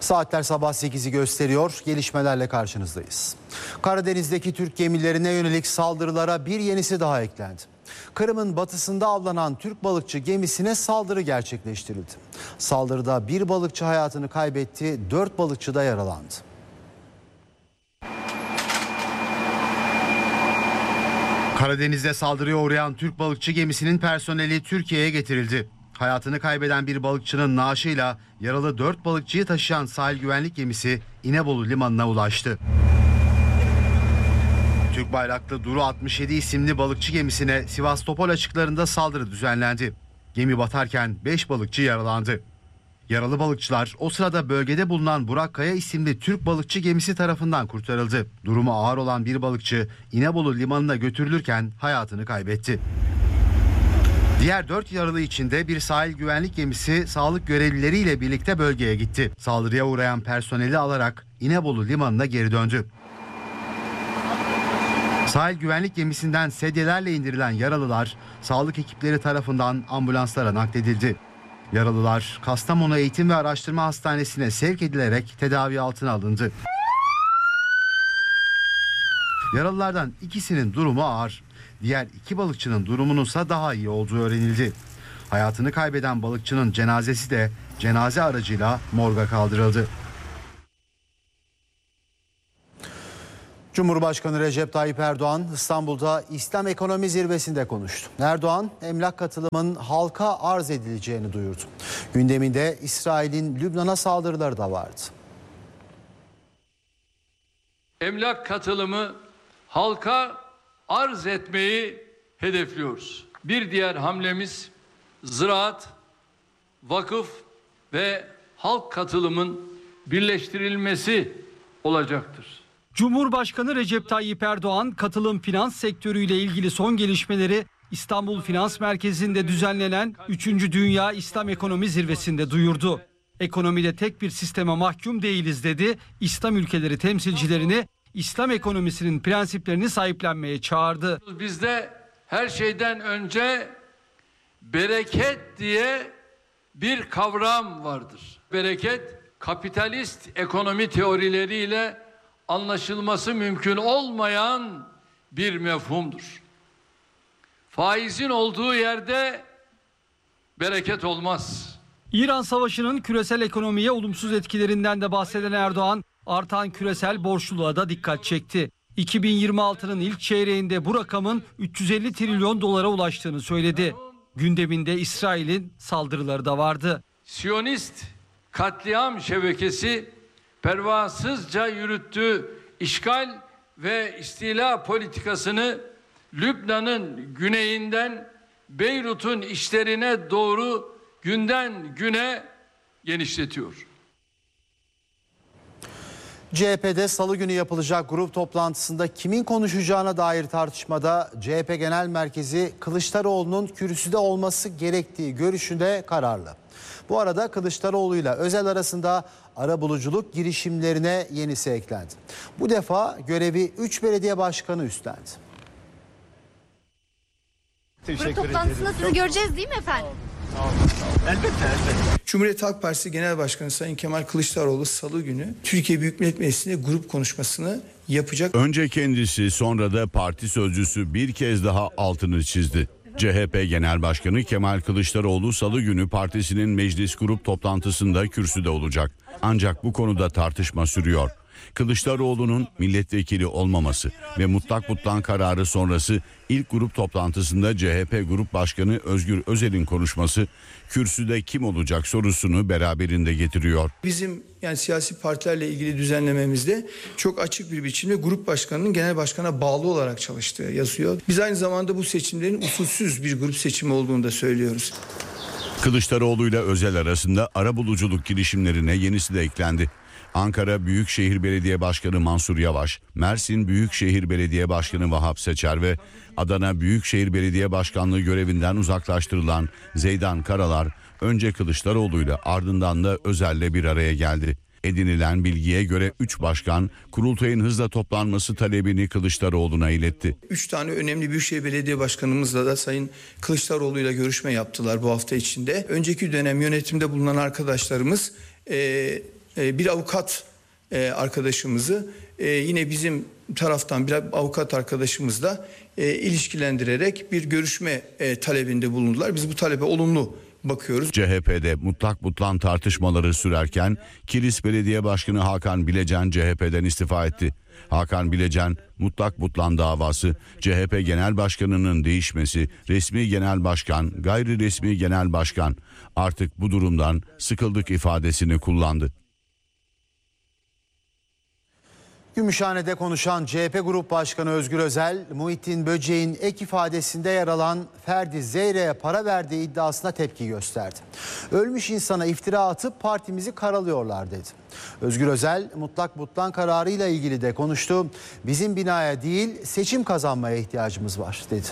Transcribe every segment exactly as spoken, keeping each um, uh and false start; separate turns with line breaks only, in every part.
Saatler sabah sekizi gösteriyor. Gelişmelerle karşınızdayız. Karadeniz'deki Türk gemilerine yönelik saldırılara bir yenisi daha eklendi. Kırım'ın batısında avlanan Türk balıkçı gemisine saldırı gerçekleştirildi. Saldırıda bir balıkçı hayatını kaybetti, dört balıkçı da yaralandı.
Karadeniz'de saldırıya uğrayan Türk balıkçı gemisinin personeli Türkiye'ye getirildi. Hayatını kaybeden bir balıkçının naaşıyla yaralı dört balıkçıyı taşıyan sahil güvenlik gemisi İnebolu limanına ulaştı. Türk bayraklı Duru altmış yedi isimli balıkçı gemisine Sivastopol açıklarında saldırı düzenlendi. Gemi batarken beş balıkçı yaralandı. Yaralı balıkçılar o sırada bölgede bulunan Burak Kaya isimli Türk balıkçı gemisi tarafından kurtarıldı. Durumu ağır olan bir balıkçı İnebolu limanına götürülürken hayatını kaybetti. Diğer dört yaralı içinde bir sahil güvenlik gemisi sağlık görevlileriyle birlikte bölgeye gitti. Saldırıya uğrayan personeli alarak İnebolu limanına geri döndü. Sahil güvenlik gemisinden sedyelerle indirilen yaralılar sağlık ekipleri tarafından ambulanslara nakledildi. Yaralılar Kastamonu Eğitim ve Araştırma Hastanesi'ne sevk edilerek tedavi altına alındı. Yaralılardan ikisinin durumu ağır. Diğer iki balıkçının durumunun ise daha iyi olduğu öğrenildi. Hayatını kaybeden balıkçının cenazesi de cenaze aracıyla morga kaldırıldı.
Cumhurbaşkanı Recep Tayyip Erdoğan İstanbul'da İslam Ekonomi Zirvesi'nde konuştu. Erdoğan emlak katılımının halka arz edileceğini duyurdu. Gündeminde İsrail'in Lübnan'a saldırıları da vardı.
Emlak katılımı halka arz etmeyi hedefliyoruz. Bir diğer hamlemiz ziraat, vakıf ve halk katılımın birleştirilmesi olacaktır.
Cumhurbaşkanı Recep Tayyip Erdoğan katılım finans sektörüyle ilgili son gelişmeleri İstanbul Finans Merkezi'nde düzenlenen üçüncü Dünya İslam Ekonomi Zirvesi'nde duyurdu. Ekonomide tek bir sisteme mahkum değiliz dedi. İslam ülkeleri temsilcilerini İslam ekonomisinin prensiplerini sahiplenmeye çağırdı.
Bizde her şeyden önce bereket diye bir kavram vardır. Bereket kapitalist ekonomi teorileriyle anlaşılması mümkün olmayan bir mefhumdur. Faizin olduğu yerde bereket olmaz.
İran Savaşı'nın küresel ekonomiye olumsuz etkilerinden de bahseden Erdoğan, artan küresel borçluluğa da dikkat çekti. iki bin yirmi altının ilk çeyreğinde bu rakamın üç yüz elli trilyon dolara ulaştığını söyledi. Gündeminde İsrail'in saldırıları da vardı.
Siyonist katliam şebekesi pervasızca yürüttüğü işgal ve istila politikasını Lübnan'ın güneyinden Beyrut'un içlerine doğru günden güne genişletiyor.
C H P'de salı günü yapılacak grup toplantısında kimin konuşacağına dair tartışmada C H P Genel Merkezi Kılıçdaroğlu'nun kürsüde olması gerektiği görüşünde kararlı. Bu arada Kılıçdaroğlu ile Özel arasında arabuluculuk girişimlerine yenisi eklendi. Bu defa görevi üç belediye başkanı üstlendi.
Grup toplantısında sizi göreceğiz değil mi efendim?
Elbette, elbette. Cumhuriyet Halk Partisi Genel Başkanı Sayın Kemal Kılıçdaroğlu salı günü Türkiye Büyük Millet Meclisi'nde grup konuşmasını yapacak.
Önce kendisi, sonra da parti sözcüsü bir kez daha altını çizdi. C H P Genel Başkanı Kemal Kılıçdaroğlu salı günü partisinin meclis grup toplantısında kürsüde olacak. Ancak bu konuda tartışma sürüyor. Kılıçdaroğlu'nun milletvekili olmaması ve mutlak butlan kararı sonrası ilk grup toplantısında C H P Grup Başkanı Özgür Özel'in konuşması kürsüde kim olacak sorusunu beraberinde getiriyor.
Bizim yani siyasi partilerle ilgili düzenlememizde çok açık bir biçimde grup başkanının genel başkana bağlı olarak çalıştığı yazıyor. Biz aynı zamanda bu seçimlerin usulsüz bir grup seçimi olduğunu da söylüyoruz.
Kılıçdaroğlu ile Özel arasında arabuluculuk girişimlerine yenisi de eklendi. Ankara Büyükşehir Belediye Başkanı Mansur Yavaş, Mersin Büyükşehir Belediye Başkanı Vahap Seçer ve Adana Büyükşehir Belediye Başkanlığı görevinden uzaklaştırılan Zeydan Karalar önce Kılıçdaroğlu'yla ardından da Özel'le bir araya geldi. Edinilen bilgiye göre üç başkan kurultayın hızla toplanması talebini Kılıçdaroğlu'na iletti.
Üç tane önemli Büyükşehir Belediye Başkanımızla da Sayın Kılıçdaroğlu'yla görüşme yaptılar bu hafta içinde. Önceki dönem yönetimde bulunan arkadaşlarımız e, e, bir avukat e, arkadaşımızı e, yine bizim taraftan bir avukat arkadaşımızla e, ilişkilendirerek bir görüşme e, talebinde bulundular. Biz bu talebe olumlu bakıyoruz.
C H P'de mutlak butlan tartışmaları sürerken Kilis Belediye Başkanı Hakan Bilecen C H P'den istifa etti. Hakan Bilecen, mutlak butlan davası, C H P Genel Başkanı'nın değişmesi, resmi genel başkan, gayri resmi genel başkan, artık bu durumdan sıkıldık ifadesini kullandı.
Gümüşhane'de konuşan C H P Grup Başkanı Özgür Özel, Muhittin Böceğin ek ifadesinde yer alan Ferdi Zeyre'ye para verdiği iddiasına tepki gösterdi. Ölmüş insana iftira atıp partimizi karalıyorlar dedi. Özgür Özel, mutlak butlan kararıyla ilgili de konuştu. Bizim binaya değil, seçim kazanmaya ihtiyacımız var dedi.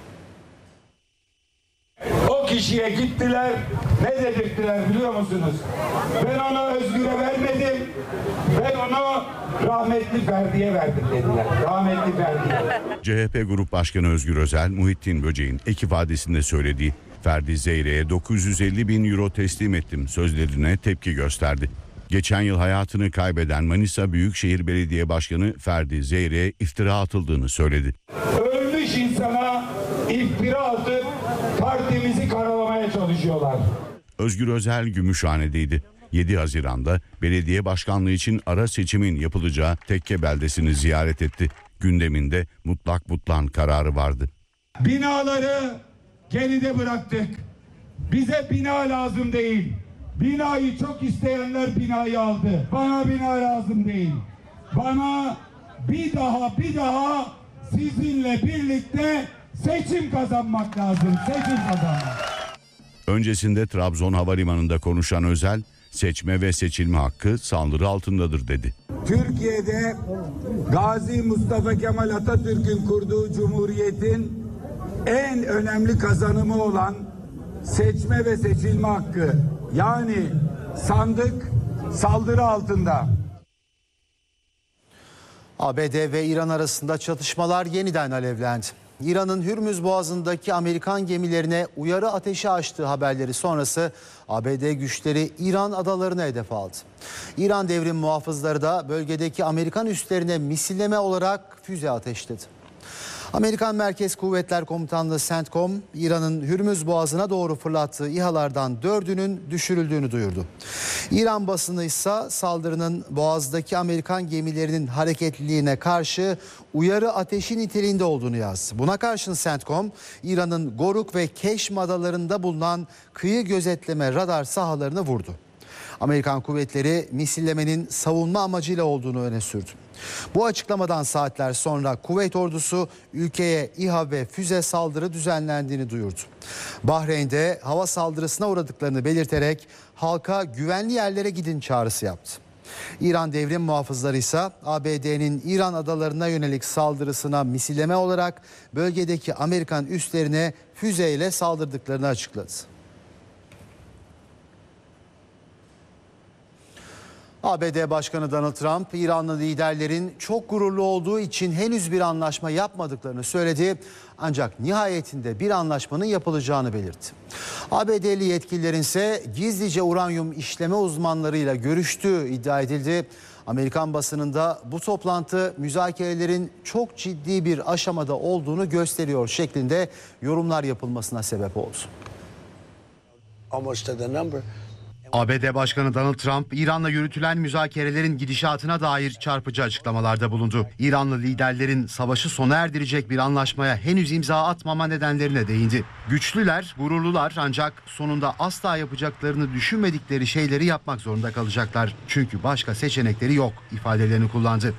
O kişiye gittiler, ne dedirttiler biliyor musunuz? Ben ona Özgür'e vermedim, ben onu rahmetli Ferdi'ye verdim dediler. Rahmetli Ferdi'ye.
C H P Grup Başkanı Özgür Özel, Muhittin Böceğin ek ifadesinde söylediği Ferdi Zeyre'ye dokuz yüz elli bin euro teslim ettim sözlerine tepki gösterdi. Geçen yıl hayatını kaybeden Manisa Büyükşehir Belediye Başkanı Ferdi Zeyre'ye iftira atıldığını söyledi.
Ölmüş insana iftira atıp partimizi karalamaya çalışıyorlar.
Özgür Özel Gümüşhane'deydi. yedi Haziran'da belediye başkanlığı için ara seçimin yapılacağı Tekke beldesini ziyaret etti. Gündeminde mutlak butlan kararı vardı.
Binaları geride bıraktık. Bize bina lazım değil. Binayı çok isteyenler binayı aldı. Bana bina lazım değil. Bana bir daha bir daha sizinle birlikte seçim kazanmak lazım. Seçim kazanmak.
Öncesinde Trabzon Havalimanı'nda konuşan Özel, seçme ve seçilme hakkı saldırı altındadır dedi.
Türkiye'de Gazi Mustafa Kemal Atatürk'ün kurduğu cumhuriyetin en önemli kazanımı olan seçme ve seçilme hakkı, yani sandık saldırı altında.
A B D ve İran arasında çatışmalar yeniden alevlendi. İran'ın Hürmüz Boğazı'ndaki Amerikan gemilerine uyarı ateşi açtığı haberleri sonrası A B D güçleri İran adalarını hedef aldı. İran devrim muhafızları da bölgedeki Amerikan üslerine misilleme olarak füze ateşledi. Amerikan Merkez Kuvvetler Komutanlığı CENTCOM, İran'ın Hürmüz Boğazı'na doğru fırlattığı İHA'lardan dördünün düşürüldüğünü duyurdu. İran basını ise saldırının Boğaz'daki Amerikan gemilerinin hareketliliğine karşı uyarı ateşi niteliğinde olduğunu yazdı. Buna karşın CENTCOM, İran'ın Goruk ve Keşm adalarında bulunan kıyı gözetleme radar sahalarını vurdu. Amerikan kuvvetleri misillemenin savunma amacıyla olduğunu öne sürdü. Bu açıklamadan saatler sonra Kuveyt ordusu ülkeye İHA ve füze saldırı düzenlendiğini duyurdu. Bahreyn'de hava saldırısına uğradıklarını belirterek halka güvenli yerlere gidin çağrısı yaptı. İran devrim muhafızları ise A B D'nin İran adalarına yönelik saldırısına misilleme olarak bölgedeki Amerikan üslerine füzeyle saldırdıklarını açıkladı. A B D Başkanı Donald Trump, İranlı liderlerin çok gururlu olduğu için henüz bir anlaşma yapmadıklarını söyledi. Ancak nihayetinde bir anlaşmanın yapılacağını belirtti. A B D'li yetkililerin ise gizlice uranyum işleme uzmanlarıyla görüştüğü iddia edildi. Amerikan basınında bu toplantı müzakerelerin çok ciddi bir aşamada olduğunu gösteriyor şeklinde yorumlar yapılmasına sebep oldu.
A B D Başkanı Donald Trump, İran'la yürütülen müzakerelerin gidişatına dair çarpıcı açıklamalarda bulundu. İranlı liderlerin savaşı sona erdirecek bir anlaşmaya henüz imza atmama nedenlerine değindi. Güçlüler, gururlular ancak sonunda asla yapacaklarını düşünmedikleri şeyleri yapmak zorunda kalacaklar. Çünkü başka seçenekleri yok ifadelerini kullandı.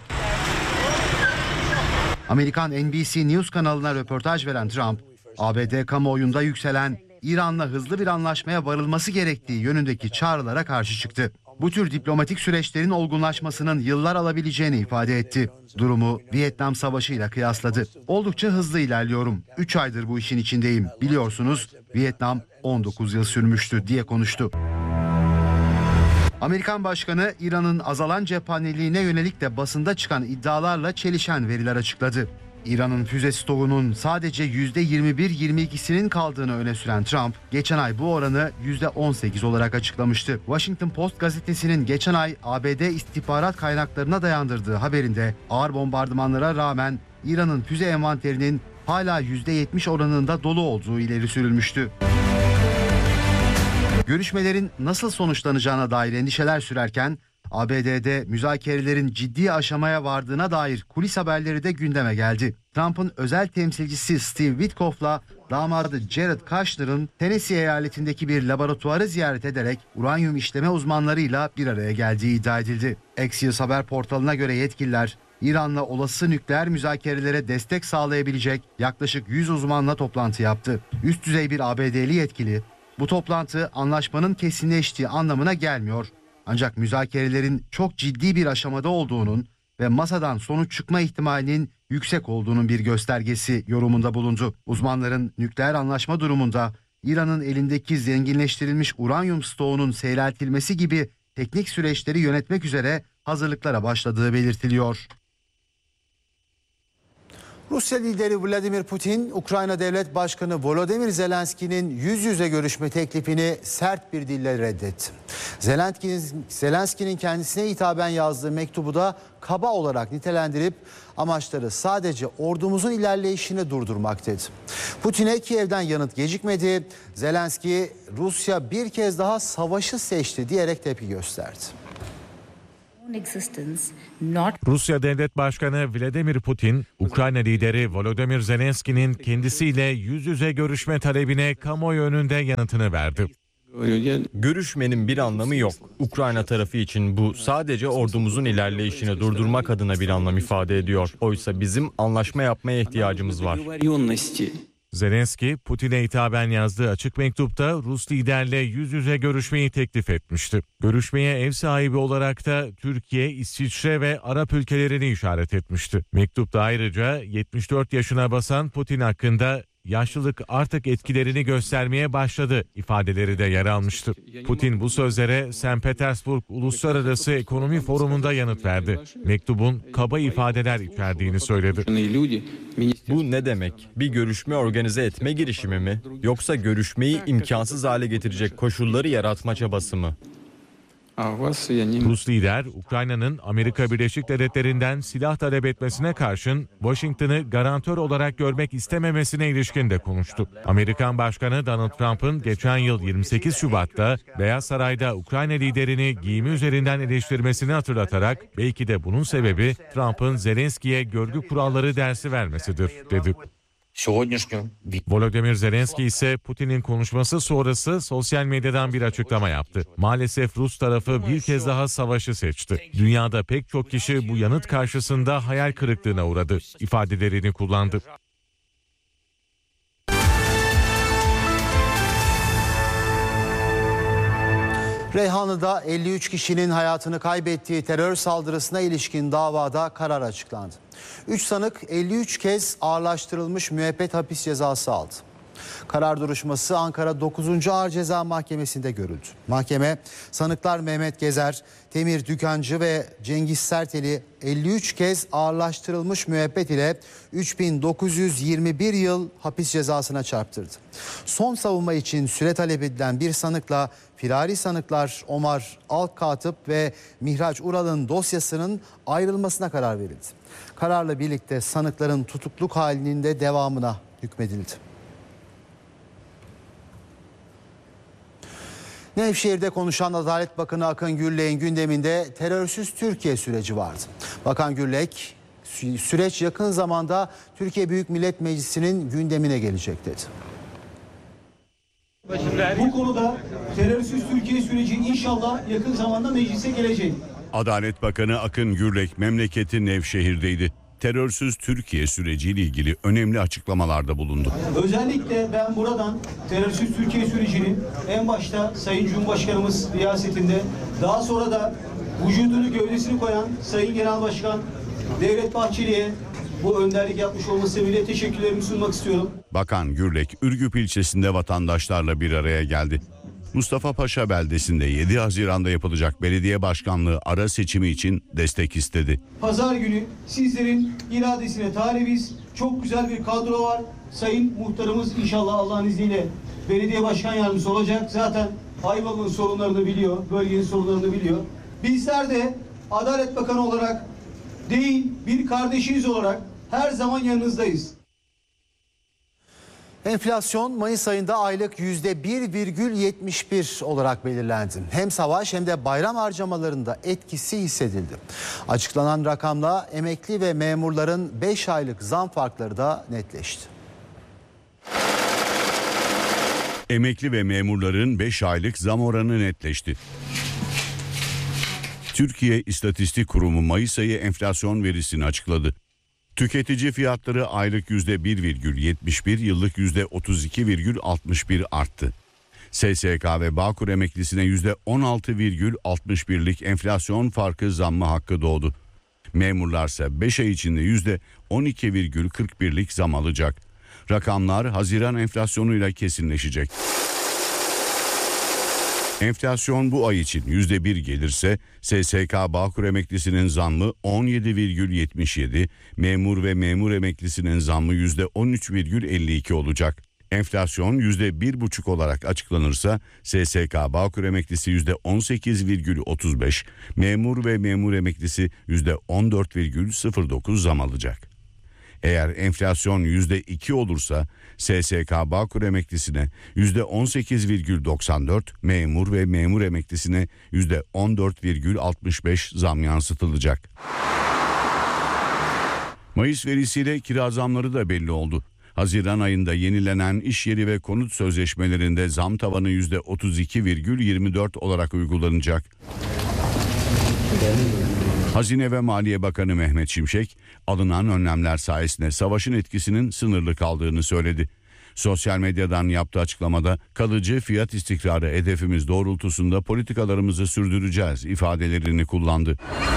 Amerikan N B C News kanalına röportaj veren Trump, A B D kamuoyunda yükselen İran'la hızlı bir anlaşmaya varılması gerektiği yönündeki çağrılara karşı çıktı. Bu tür diplomatik süreçlerin olgunlaşmasının yıllar alabileceğini ifade etti. Durumu Vietnam Savaşı ile kıyasladı. Oldukça hızlı ilerliyorum. üç aydır bu işin içindeyim. Biliyorsunuz Vietnam on dokuz yıl sürmüştü diye konuştu. Amerikan Başkanı İran'ın azalan cephaneliğine yönelik de basında çıkan iddialarla çelişen veriler açıkladı. İran'ın füze stoğunun sadece yüzde yirmi bir yirmi ikisinin kaldığını öne süren Trump, geçen ay bu oranı yüzde on sekiz olarak açıklamıştı. Washington Post gazetesinin geçen ay A B D istihbarat kaynaklarına dayandırdığı haberinde ağır bombardımanlara rağmen İran'ın füze envanterinin hala yüzde yetmiş oranında dolu olduğu ileri sürülmüştü. Görüşmelerin nasıl sonuçlanacağına dair endişeler sürerken A B D'de müzakerelerin ciddi aşamaya vardığına dair kulis haberleri de gündeme geldi. Trump'ın özel temsilcisi Steve Witkoff'la damadı Jared Kushner'ın Tennessee eyaletindeki bir laboratuvarı ziyaret ederek uranyum işleme uzmanlarıyla bir araya geldiği iddia edildi. Axios haber portalına göre yetkililer İran'la olası nükleer müzakerelere destek sağlayabilecek yaklaşık yüz uzmanla toplantı yaptı. Üst düzey bir A B D'li yetkili, bu toplantı anlaşmanın kesinleştiği anlamına gelmiyor. Ancak müzakerelerin çok ciddi bir aşamada olduğunun ve masadan sonuç çıkma ihtimalinin yüksek olduğunun bir göstergesi yorumunda bulundu. Uzmanların nükleer anlaşma durumunda İran'ın elindeki zenginleştirilmiş uranyum stoğunun seyreltilmesi gibi teknik süreçleri yönetmek üzere hazırlıklara başladığı belirtiliyor.
Rusya lideri Vladimir Putin, Ukrayna Devlet Başkanı Volodymyr Zelenski'nin yüz yüze görüşme teklifini sert bir dille reddetti. Zelenski'nin, Zelenski'nin kendisine hitaben yazdığı mektubu da kaba olarak nitelendirip amaçları sadece ordumuzun ilerleyişini durdurmak dedi. Putin'e Kiev'den yanıt gecikmedi. Zelenski, Rusya bir kez daha savaşı seçti diyerek tepki gösterdi.
Rusya Devlet Başkanı Vladimir Putin, Ukrayna lideri Volodymyr Zelenski'nin kendisiyle yüz yüze görüşme talebine kamuoyu önünde yanıtını verdi.
Görüşmenin bir anlamı yok. Ukrayna tarafı için bu sadece ordumuzun ilerleyişini durdurmak adına bir anlam ifade ediyor. Oysa bizim anlaşma yapmaya ihtiyacımız var.
Zelenski, Putin'e hitaben yazdığı açık mektupta Rus liderle yüz yüze görüşmeyi teklif etmişti. Görüşmeye ev sahibi olarak da Türkiye, İsviçre ve Arap ülkelerini işaret etmişti. Mektupta ayrıca yetmiş dört yaşına basan Putin hakkında yaşlılık artık etkilerini göstermeye başladı ifadeleri de yer almıştı. Putin bu sözlere Sankt Petersburg Uluslararası Ekonomi Forumu'nda yanıt verdi. Mektubun kaba ifadeler içerdiğini söyledi.
Bu ne demek? Bir görüşme organize etme girişimi mi? Yoksa görüşmeyi imkansız hale getirecek koşulları yaratma çabası mı?
Rus lider, Ukrayna'nın Amerika Birleşik Devletleri'nden silah talep etmesine karşın Washington'ı garantör olarak görmek istememesine ilişkin de konuştu. Amerikan Başkanı Donald Trump'ın geçen yıl yirmi sekiz Şubat'ta Beyaz Saray'da Ukrayna liderini giyimi üzerinden eleştirmesini hatırlatarak belki de bunun sebebi Trump'ın Zelenski'ye görgü kuralları dersi vermesidir, dedi. Volodymyr Zelenski ise Putin'in konuşması sonrası sosyal medyadan bir açıklama yaptı. Maalesef Rus tarafı bir kez daha savaşı seçti. Dünyada pek çok kişi bu yanıt karşısında hayal kırıklığına uğradı ifadelerini kullandı.
Reyhanlı'da elli üç kişinin hayatını kaybettiği terör saldırısına ilişkin davada karar açıklandı. üç sanık elli üç kez ağırlaştırılmış müebbet hapis cezası aldı. Karar duruşması Ankara dokuzuncu Ağır Ceza Mahkemesi'nde görüldü. Mahkeme sanıklar Mehmet Gezer, Temir Dükancı ve Cengiz Sertel'i elli üç kez ağırlaştırılmış müebbet ile üç bin dokuz yüz yirmi bir yıl hapis cezasına çarptırdı. Son savunma için süre talep edilen bir sanıkla firari sanıklar Omar Alkatıp ve Mihraç Ural'ın dosyasının ayrılmasına karar verildi. Kararla birlikte sanıkların tutukluk halinin de devamına hükmedildi. Nevşehir'de konuşan Adalet Bakanı Akın Gürlek'in gündeminde terörsüz Türkiye süreci vardı. Bakan Gürlek, süreç yakın zamanda Türkiye Büyük Millet Meclisi'nin gündemine gelecek dedi.
Bu konuda terörsüz Türkiye süreci inşallah yakın zamanda meclise gelecek.
Adalet Bakanı Akın Gürlek memleketi Nevşehir'deydi. Terörsüz Türkiye süreciyle ilgili önemli açıklamalarda bulundu.
Özellikle ben buradan terörsüz Türkiye sürecinin en başta Sayın Cumhurbaşkanımız riyasetinde, daha sonra da vücudunu gövdesini koyan Sayın Genel Başkan Devlet Bahçeli'ye bu önderlik yapmış olması sebebiyle teşekkürlerimi sunmak istiyorum.
Bakan Gürlek, Ürgüp ilçesinde vatandaşlarla bir araya geldi. Mustafa Paşa beldesinde yedi Haziran'da yapılacak belediye başkanlığı ara seçimi için destek istedi.
Pazar günü sizlerin iradesine talibiz. Çok güzel bir kadro var. Sayın muhtarımız inşallah Allah'ın izniyle belediye başkan yardımcısı olacak. Zaten Ayvalık'ın sorunlarını biliyor, bölgenin sorunlarını biliyor. Bizler de Adalet Bakanı olarak değil, bir kardeşiniz olarak her zaman yanınızdayız.
Enflasyon Mayıs ayında aylık yüzde bir virgül yetmiş bir olarak belirlendi. Hem savaş hem de bayram harcamalarında etkisi hissedildi. Açıklanan rakamla emekli ve memurların beş aylık zam farkları da netleşti.
Emekli ve memurların beş aylık zam oranı netleşti. Türkiye İstatistik Kurumu Mayıs ayı enflasyon verisini açıkladı. Tüketici fiyatları aylık yüzde bir virgül yetmiş bir, yıllık yüzde otuz iki virgül altmış bir arttı. S S K ve Bağkur emeklisine yüzde on altı virgül altmış birlik enflasyon farkı zammı hakkı doğdu. Memurlarsa beş ay içinde yüzde on iki virgül kırk birlik zam alacak. Rakamlar Haziran enflasyonuyla kesinleşecek. Enflasyon bu ay için yüzde bir gelirse S S K Bağkur emeklisinin zammı on yedi virgül yetmiş yedi, memur ve memur emeklisinin zammı yüzde on üç virgül elli iki olacak. Enflasyon yüzde bir buçuk olarak açıklanırsa S S K Bağkur emeklisi yüzde on sekiz virgül otuz beş, memur ve memur emeklisi yüzde on dört virgül sıfır dokuz zam alacak. Eğer enflasyon yüzde iki olursa S S K Bağkur emeklisine yüzde on sekiz virgül doksan dört, memur ve memur emeklisine yüzde on dört virgül altmış beş zam yansıtılacak. Mayıs verisiyle kira zamları da belli oldu. Haziran ayında yenilenen iş yeri ve konut sözleşmelerinde zam tavanı yüzde otuz iki virgül yirmi dört olarak uygulanacak. Hazine ve Maliye Bakanı Mehmet Şimşek, alınan önlemler sayesinde savaşın etkisinin sınırlı kaldığını söyledi. Sosyal medyadan yaptığı açıklamada kalıcı fiyat istikrarı hedefimiz doğrultusunda politikalarımızı sürdüreceğiz ifadelerini kullandı.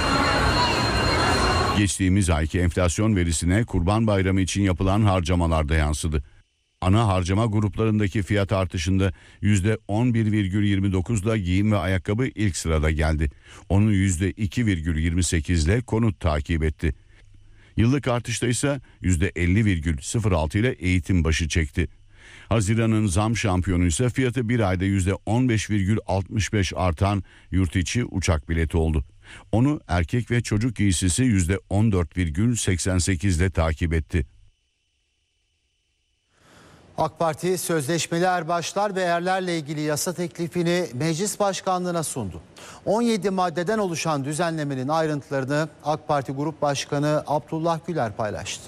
Geçtiğimiz ayki enflasyon verisine Kurban Bayramı için yapılan harcamalar da yansıdı. Ana harcama gruplarındaki fiyat artışında yüzde on bir virgül yirmi dokuzla giyim ve ayakkabı ilk sırada geldi. Onu yüzde iki virgül yirmi sekizle konut takip etti. Yıllık artışta ise yüzde elli virgül sıfır altı ile eğitim başı çekti. Haziran'ın zam şampiyonu ise fiyatı bir ayda yüzde on beş virgül altmış beş artan yurt içi uçak bileti oldu. Onu erkek ve çocuk giysisi yüzde on dört virgül seksen sekiz ile takip etti.
AK Parti sözleşmeli erbaşlar ve erlerle ilgili yasa teklifini meclis başkanlığına sundu. on yedi maddeden oluşan düzenlemenin ayrıntılarını AK Parti Grup Başkanı Abdullah Güler paylaştı.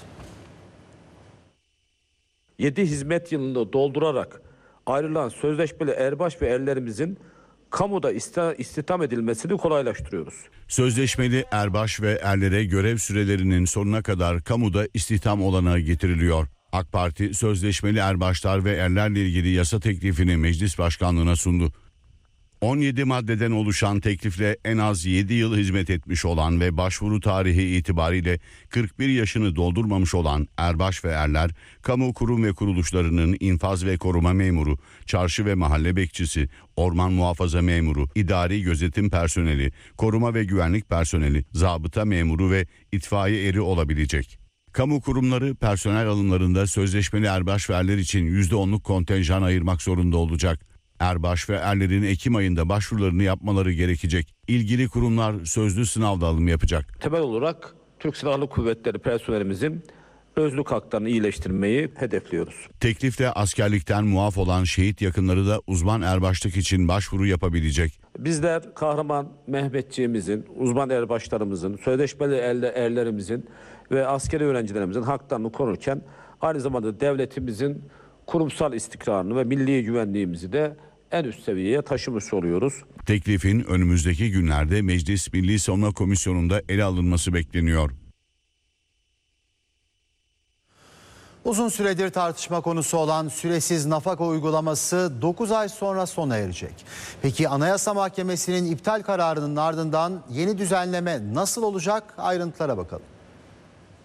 yedi hizmet yılını doldurarak ayrılan sözleşmeli erbaş ve erlerimizin kamuda istihdam edilmesini kolaylaştırıyoruz.
Sözleşmeli erbaş ve erlere görev sürelerinin sonuna kadar kamuda istihdam olanağı getiriliyor. AK Parti sözleşmeli erbaşlar ve erlerle ilgili yasa teklifini meclis başkanlığına sundu. on yedi maddeden oluşan teklifle en az yedi yıl hizmet etmiş olan ve başvuru tarihi itibariyle kırk bir yaşını doldurmamış olan erbaş ve erler, kamu kurum ve kuruluşlarının infaz ve koruma memuru, çarşı ve mahalle bekçisi, orman muhafaza memuru, idari gözetim personeli, koruma ve güvenlik personeli, zabıta memuru ve itfaiye eri olabilecek. Kamu kurumları personel alımlarında sözleşmeli erbaş ve erler için yüzde onluk kontenjan ayırmak zorunda olacak. Erbaş ve erlerin Ekim ayında başvurularını yapmaları gerekecek. İlgili kurumlar sözlü sınavda alım yapacak.
Temel olarak Türk Silahlı Kuvvetleri personelimizin özlük haklarını iyileştirmeyi hedefliyoruz.
Teklifte askerlikten muaf olan şehit yakınları da uzman erbaşlık için başvuru yapabilecek.
Bizler kahraman Mehmetçiğimizin, uzman erbaşlarımızın, sözleşmeli erlerimizin ve askeri öğrencilerimizin haklarını korurken aynı zamanda devletimizin kurumsal istikrarını ve milli güvenliğimizi de en üst seviyeye taşımış oluyoruz.
Teklifin önümüzdeki günlerde Meclis Milli Savunma Komisyonu'nda ele alınması bekleniyor.
Uzun süredir tartışma konusu olan süresiz nafaka uygulaması dokuz ay sonra sona erecek. Peki Anayasa Mahkemesi'nin iptal kararının ardından yeni düzenleme nasıl olacak? Ayrıntılara bakalım.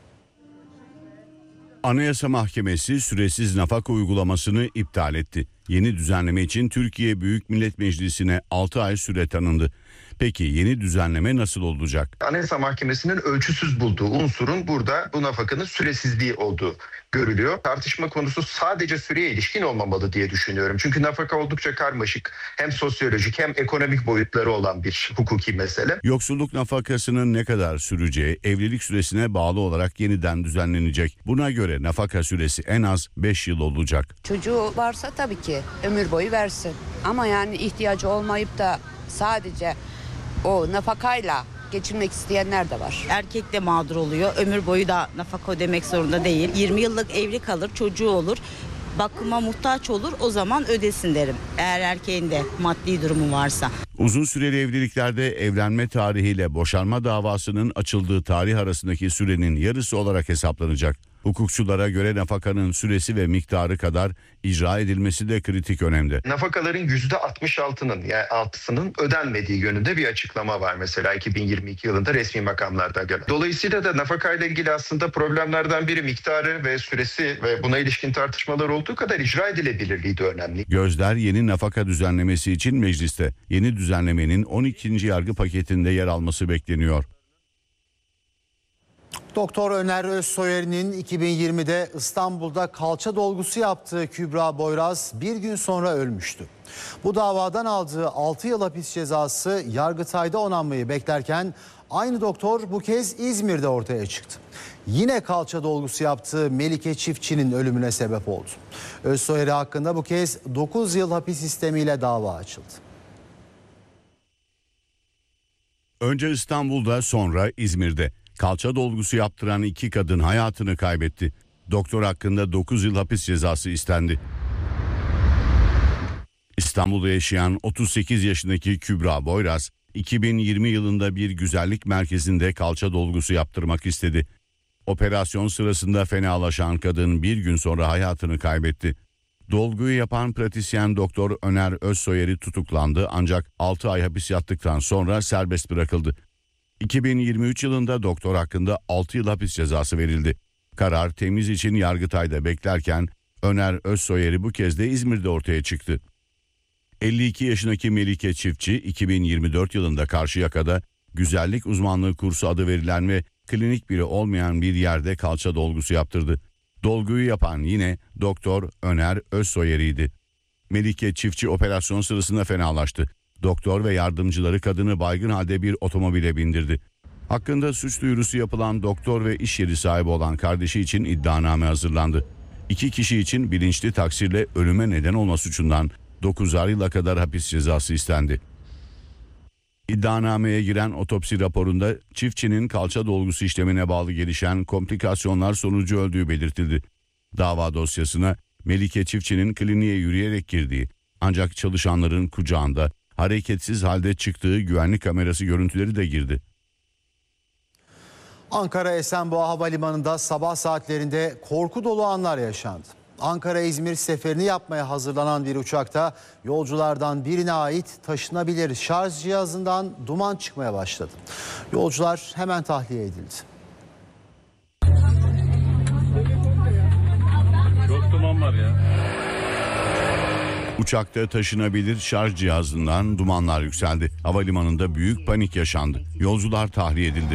Anayasa Mahkemesi süresiz nafaka uygulamasını iptal etti. Yeni düzenleme için Türkiye Büyük Millet Meclisi'ne altı ay süre tanındı. Peki yeni düzenleme nasıl olacak?
Anayasa Mahkemesi'nin ölçüsüz bulduğu unsurun burada bu nafakanın süresizliği olduğu görülüyor. Tartışma konusu sadece süreye ilişkin olmamalı diye düşünüyorum. Çünkü nafaka oldukça karmaşık, hem sosyolojik hem ekonomik boyutları olan bir hukuki mesele.
Yoksulluk nafakasının ne kadar süreceği evlilik süresine bağlı olarak yeniden düzenlenecek. Buna göre nafaka süresi en az beş yıl olacak.
Çocuğu varsa tabii ki ömür boyu versin. Ama yani ihtiyacı olmayıp da sadece o nafakayla geçinmek isteyenler de var.
Erkek de mağdur oluyor. Ömür boyu da nafaka ödemek zorunda değil. yirmi yıllık evli kalır, çocuğu olur. Bakıma muhtaç olur, o zaman ödesin derim. Eğer erkeğin de maddi durumu varsa.
Uzun süreli evliliklerde evlenme tarihiyle boşanma davasının açıldığı tarih arasındaki sürenin yarısı olarak hesaplanacak. Hukukçulara göre nafakanın süresi ve miktarı kadar icra edilmesi de kritik önemde.
Nafakaların yüzde altmış altının yani altısının ödenmediği yönünde bir açıklama var mesela iki bin yirmi iki yılında resmi makamlardan gelen. Dolayısıyla da nafakayla ilgili aslında problemlerden biri miktarı ve süresi ve buna ilişkin tartışmalar olduğu kadar icra edilebilirliği de önemli.
Gözler yeni nafaka düzenlemesi için mecliste. Yeni düzenlemenin on ikinci yargı paketinde yer alması bekleniyor.
Doktor Öner Özsoyer'in iki bin yirmide İstanbul'da kalça dolgusu yaptığı Kübra Boyraz bir gün sonra ölmüştü. Bu davadan aldığı altı yıl hapis cezası Yargıtay'da onanmayı beklerken aynı doktor bu kez İzmir'de ortaya çıktı. Yine kalça dolgusu yaptığı Melike Çiftçi'nin ölümüne sebep oldu. Özsoyer hakkında bu kez dokuz yıl hapis sistemiyle dava açıldı.
Önce İstanbul'da, sonra İzmir'de kalça dolgusu yaptıran iki kadın hayatını kaybetti. Doktor hakkında dokuz yıl hapis cezası istendi. İstanbul'da yaşayan otuz sekiz yaşındaki Kübra Boyraz, iki bin yirmi yılında bir güzellik merkezinde kalça dolgusu yaptırmak istedi. Operasyon sırasında fenalaşan kadın bir gün sonra hayatını kaybetti. Dolguyu yapan pratisyen Doktor Öner Özsoyer'i tutuklandı ancak altı ay hapis yattıktan sonra serbest bırakıldı. iki bin yirmi üç yılında doktor hakkında altı yıl hapis cezası verildi. Karar temiz için Yargıtay'da beklerken Öner Özsoyer'i bu kez de İzmir'de ortaya çıktı. elli iki yaşındaki Melike Çiftçi iki bin yirmi dört yılında Karşıyaka'da güzellik uzmanlığı kursu adı verilen ve klinik biri olmayan bir yerde kalça dolgusu yaptırdı. Dolguyu yapan yine Doktor Öner Özsoyer'iydi. Melike Çiftçi operasyon sırasında fenalaştı. Doktor ve yardımcıları kadını baygın halde bir otomobile bindirdi. Hakkında suç duyurusu yapılan doktor ve iş yeri sahibi olan kardeşi için iddianame hazırlandı. İki kişi için bilinçli taksirle ölüme neden olma suçundan dokuzar yıla kadar hapis cezası istendi. İddianameye giren otopsi raporunda çiftçinin kalça dolgusu işlemine bağlı gelişen komplikasyonlar sonucu öldüğü belirtildi. Dava dosyasına Melike Çiftçi'nin kliniğe yürüyerek girdiği ancak çalışanların kucağında hareketsiz halde çıktığı güvenlik kamerası görüntüleri de girdi.
Ankara Esenboğa Havalimanı'nda sabah saatlerinde korku dolu anlar yaşandı. Ankara-İzmir seferini yapmaya hazırlanan bir uçakta yolculardan birine ait taşınabilir şarj cihazından duman çıkmaya başladı. Yolcular hemen tahliye edildi.
Çok duman var ya.
Uçakta taşınabilir şarj cihazından dumanlar yükseldi. Havalimanında büyük panik yaşandı. Yolcular tahliye edildi.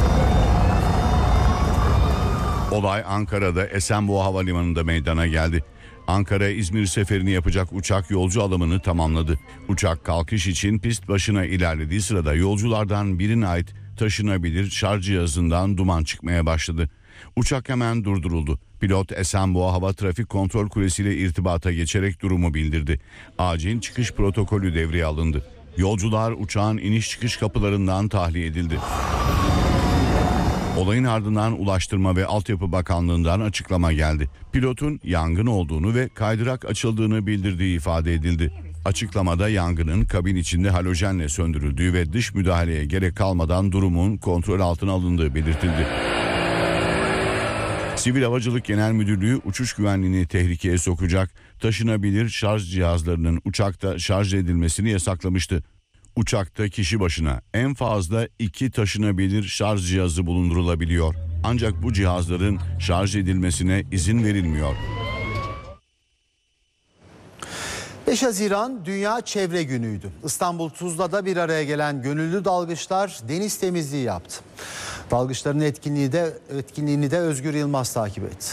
Olay Ankara'da Esenboğa Havalimanı'nda meydana geldi. Ankara-İzmir seferini yapacak uçak yolcu alımını tamamladı. Uçak kalkış için pist başına ilerlediği sırada yolculardan birine ait taşınabilir şarj cihazından duman çıkmaya başladı. Uçak hemen durduruldu. Pilot Esenboğa Hava Trafik Kontrol Kulesi ile irtibata geçerek durumu bildirdi. Acil çıkış protokolü devreye alındı. Yolcular uçağın iniş çıkış kapılarından tahliye edildi. Olayın ardından Ulaştırma ve Altyapı Bakanlığı'ndan açıklama geldi. Pilotun yangın olduğunu ve kaydırak açıldığını bildirdiği ifade edildi. Açıklamada yangının kabin içinde halojenle söndürüldüğü ve dış müdahaleye gerek kalmadan durumun kontrol altına alındığı belirtildi. Sivil Havacılık Genel Müdürlüğü uçuş güvenliğini tehlikeye sokacak taşınabilir şarj cihazlarının uçakta şarj edilmesini yasaklamıştı. Uçakta kişi başına en fazla iki taşınabilir şarj cihazı bulundurulabiliyor. Ancak bu cihazların şarj edilmesine izin verilmiyor.
beş Haziran Dünya Çevre Günü'ydü. İstanbul Tuzla'da bir araya gelen gönüllü dalgıçlar deniz temizliği yaptı. Dalgıçların etkinliği de, etkinliğini de Özgür Yılmaz takip etti.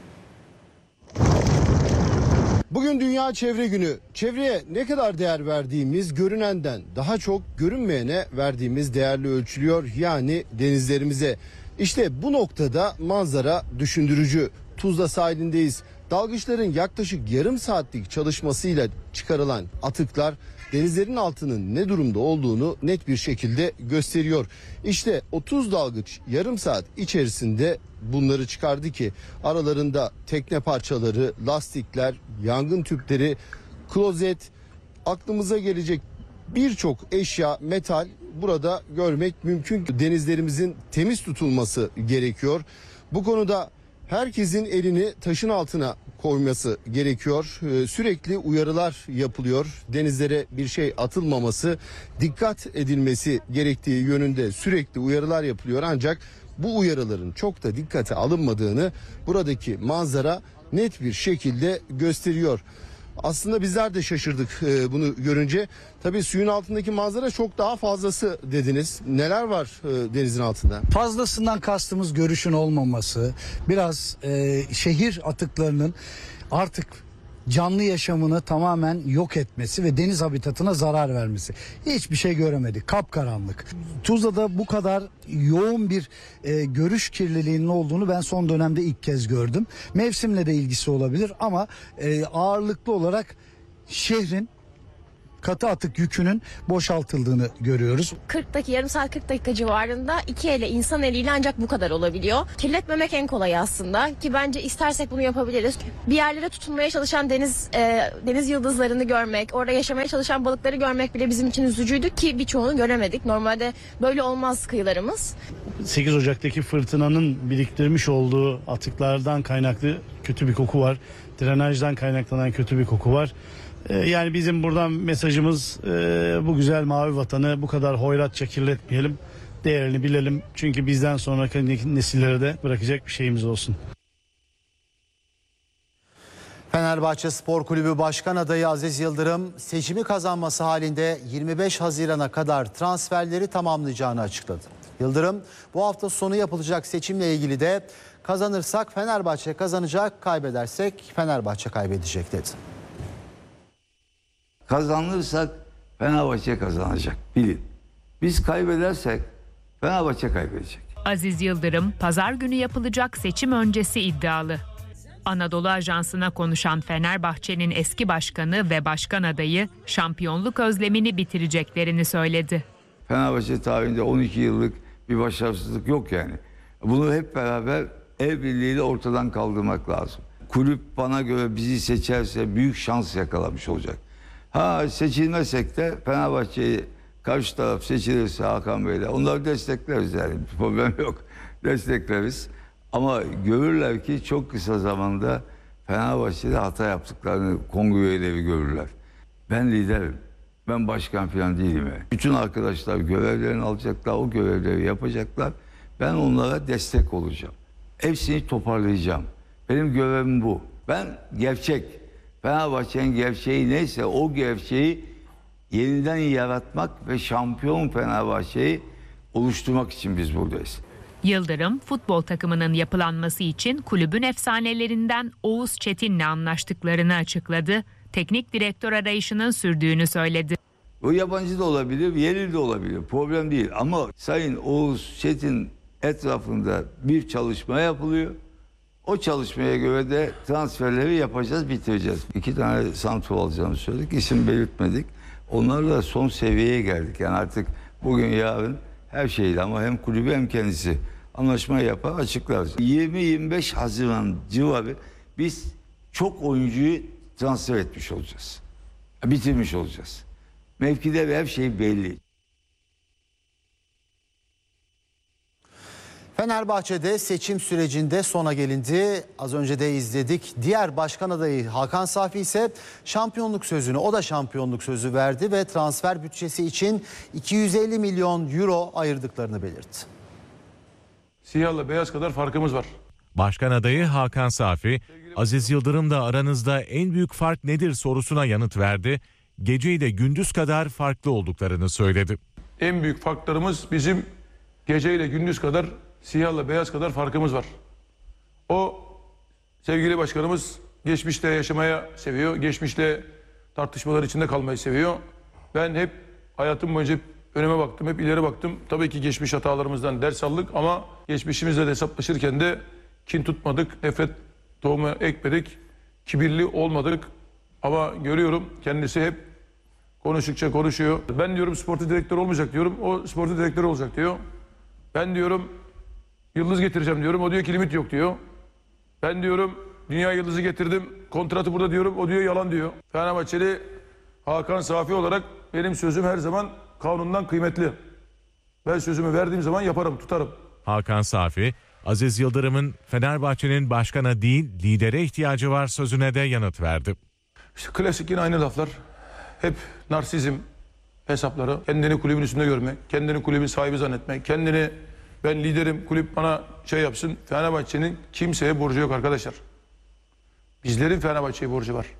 Bugün Dünya Çevre Günü. Çevreye ne kadar değer verdiğimiz görünenden daha çok görünmeyene verdiğimiz değerle ölçülüyor. Yani denizlerimize. İşte bu noktada manzara düşündürücü. Tuzla sahilindeyiz. Dalgıçların yaklaşık yarım saatlik çalışmasıyla çıkarılan atıklar denizlerin altının ne durumda olduğunu net bir şekilde gösteriyor. İşte otuz dalgıç yarım saat içerisinde bunları çıkardı ki aralarında tekne parçaları, lastikler, yangın tüpleri, klozet, aklımıza gelecek birçok eşya, metal burada görmek mümkün. Denizlerimizin temiz tutulması gerekiyor. Bu konuda herkesin elini taşın altına koyması gerekiyor. Ee, sürekli uyarılar yapılıyor. Denizlere bir şey atılmaması, dikkat edilmesi gerektiği yönünde sürekli uyarılar yapılıyor. Ancak bu uyarıların çok da dikkate alınmadığını buradaki manzara net bir şekilde gösteriyor. Aslında bizler de şaşırdık e, bunu görünce. Tabii suyun altındaki manzara çok daha fazlası dediniz. Neler var e, denizin altında?
Fazlasından kastımız görüşün olmaması, biraz e, şehir atıklarının artık canlı yaşamını tamamen yok etmesi ve deniz habitatına zarar vermesi. Hiçbir şey göremedik. Kapkaranlık. Tuzla'da bu kadar yoğun bir e, görüş kirliliğinin olduğunu ben son dönemde ilk kez gördüm. Mevsimle de ilgisi olabilir ama e, ağırlıklı olarak şehrin katı atık yükünün boşaltıldığını görüyoruz.
kırk dakika, yarım saat kırk dakika civarında iki elle, insan eliyle ancak bu kadar olabiliyor. Kirletmemek en kolay aslında ki bence istersek bunu yapabiliriz. Bir yerlere tutunmaya çalışan deniz e, deniz yıldızlarını görmek, orada yaşamaya çalışan balıkları görmek bile bizim için üzücüydü ki birçoğunu göremedik. Normalde böyle olmaz kıyılarımız.
sekiz Ocak'taki fırtınanın biriktirmiş olduğu atıklardan kaynaklı kötü bir koku var. Drenajdan kaynaklanan kötü bir koku var. Yani bizim buradan mesajımız bu güzel mavi vatanı bu kadar hoyratça kirletmeyelim, değerini bilelim. Çünkü bizden sonraki nesillere de bırakacak bir şeyimiz olsun.
Fenerbahçe Spor Kulübü Başkan adayı Aziz Yıldırım seçimi kazanması halinde yirmi beş Haziran'a kadar transferleri tamamlayacağını açıkladı. Yıldırım bu hafta sonu yapılacak seçimle ilgili de kazanırsak Fenerbahçe kazanacak, kaybedersek Fenerbahçe kaybedecek dedi.
Kazanırsak Fenerbahçe kazanacak, bilin. Biz kaybedersek Fenerbahçe kaybedecek.
Aziz Yıldırım pazar günü yapılacak seçim öncesi iddialı. Anadolu Ajansı'na konuşan Fenerbahçe'nin eski başkanı ve başkan adayı şampiyonluk özlemini bitireceklerini söyledi.
Fenerbahçe tarihinde on iki yıllık bir başarısızlık yok yani. Bunu hep beraber el birliğiyle ortadan kaldırmak lazım. Kulüp bana göre bizi seçerse büyük şans yakalamış olacak. Ha seçilmezsek de Fenerbahçe'yi karşı taraf seçilirse Hakan Bey'le onları destekleriz yani problem yok. Destekleriz ama görürler ki çok kısa zamanda Fenerbahçe'de hata yaptıklarını kongre üyeleri görürler. Ben liderim. Ben başkan falan değilim. Yani. Bütün arkadaşlar görevlerini alacaklar, o görevleri yapacaklar. Ben onlara destek olacağım. Hepsini toparlayacağım. Benim görevim bu. Ben gerçek. Fenerbahçe'nin gerçeği neyse o gerçeği yeniden yaratmak ve şampiyon Fenerbahçe'yi oluşturmak için biz buradayız.
Yıldırım futbol takımının yapılanması için kulübün efsanelerinden Oğuz Çetin'le anlaştıklarını açıkladı. Teknik direktör arayışının sürdüğünü söyledi.
O yabancı da olabilir, yerli de olabilir. Problem değil ama Sayın Oğuz Çetin etrafında bir çalışma yapılıyor. O çalışmaya göre de transferleri yapacağız, bitireceğiz. İki tane santrfor alacağımızı söyledik, isim belirtmedik. Onlarla son seviyeye geldik. Yani artık bugün yarın her şeydi ama hem kulübü hem kendisi anlaşma yapar, açıklar. yirmi yirmi beş Haziran civarı biz çok oyuncuyu transfer etmiş olacağız. Bitirmiş olacağız. Mevkide ve her şey belli.
Fenerbahçe'de seçim sürecinde sona gelindi. Az önce de izledik. Diğer başkan adayı Hakan Safi ise şampiyonluk sözünü, o da şampiyonluk sözü verdi ve transfer bütçesi için iki yüz elli milyon euro ayırdıklarını belirtti.
Siyahla beyaz kadar farkımız var.
Başkan adayı Hakan Safi, Aziz Yıldırım'la aranızda en büyük fark nedir sorusuna yanıt verdi. Gece ile gündüz kadar farklı olduklarını söyledi.
En büyük farklarımız bizim gece ile gündüz kadar, siyahla beyaz kadar farkımız var. O sevgili başkanımız geçmişte yaşamaya seviyor, geçmişte tartışmalar içinde kalmayı seviyor. Ben hep hayatım boyunca hep önüme baktım, hep ileri baktım. Tabii ki geçmiş hatalarımızdan ders aldık ama geçmişimizle de hesaplaşırken de kin tutmadık, nefret tohumu ekmedik, kibirli olmadık. Ama görüyorum kendisi hep konuştukça konuşuyor. Ben diyorum sportif direktör olmayacak diyorum, o sportif direktör olacak diyor. Ben diyorum yıldız getireceğim diyorum, o diyor ki limit yok diyor. Ben diyorum dünya yıldızı getirdim, kontratı burada diyorum, o diyor yalan diyor. Fenerbahçeli Hakan Safi olarak benim sözüm her zaman kanundan kıymetli. Ben sözümü verdiğim zaman yaparım, tutarım.
Hakan Safi, Aziz Yıldırım'ın Fenerbahçe'nin başkana değil lidere ihtiyacı var sözüne de yanıt verdi.
İşte klasik yine aynı laflar. Hep narsizm hesapları, kendini kulübün üstünde görmek, kendini kulübün sahibi zannetmek, kendini ben liderim, kulüp bana şey yapsın. Fenerbahçe'nin kimseye borcu yok arkadaşlar. Bizlerin Fenerbahçe'ye borcu var.